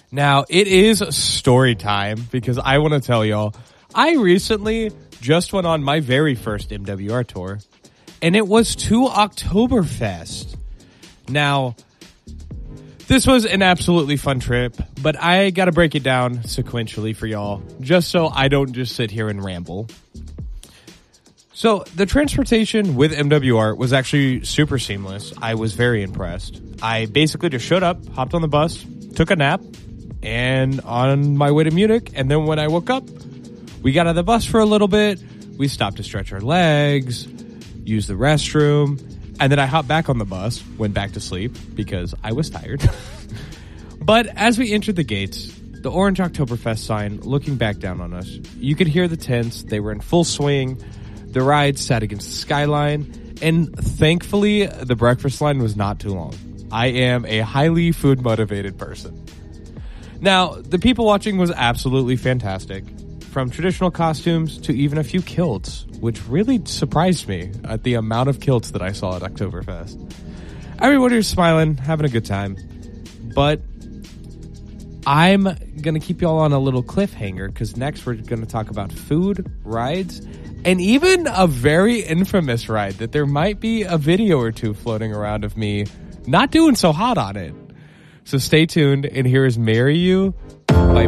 Now, it is story time because I want to tell y'all, I recently just went on my very first MWR tour, and it was to Oktoberfest. Now, this was an absolutely fun trip, but I got to break it down sequentially for y'all, just so I don't just sit here and ramble. So, the transportation with MWR was actually super seamless. I was very impressed. I basically just showed up, hopped on the bus, took a nap, and on my way to Munich, and then when I woke up, we got out of the bus for a little bit, we stopped to stretch our legs, used the restroom, and then I hopped back on the bus, went back to sleep, because I was tired. But as we entered the gates, the Orange Oktoberfest sign looking back down on us, you could hear the tents, they were in full swing, the ride sat against the skyline, and thankfully, the breakfast line was not too long. I am a highly food-motivated person. Now, the people watching was absolutely fantastic. From traditional costumes to even a few kilts, which really surprised me at the amount of kilts that I saw at Oktoberfest. Everybody was smiling, having a good time. But I'm going to keep y'all on a little cliffhanger because next we're going to talk about food, rides, and even a very infamous ride that there might be a video or two floating around of me not doing so hot on it. So stay tuned, and here is Marry You by